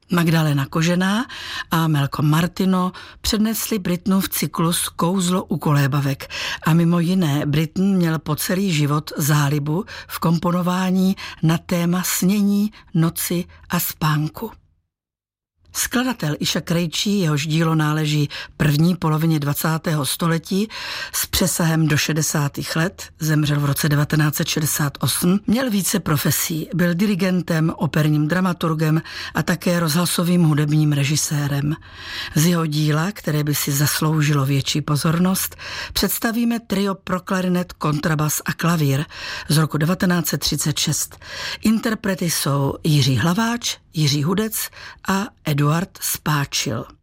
Magdalena Kožená a Malcolm Martineau přednesli Britnův cyklus Kouzlo u kolébavek a mimo jiné Britney měl po celý život zálibu v komponování na téma snění, noci a spánku. Skladatel Isha Krejčí, jehož dílo náleží první polovině 20. století s přesahem do 60. let, zemřel v roce 1968, měl více profesí. Byl dirigentem, operním dramaturgem a také rozhlasovým hudebním režisérem. Z jeho díla, které by si zasloužilo větší pozornost, představíme trio pro klarinet, kontrabas a klavír z roku 1936. Interprety jsou Jiří Hlaváč, Jiří Hudec a Eduard Spáčil.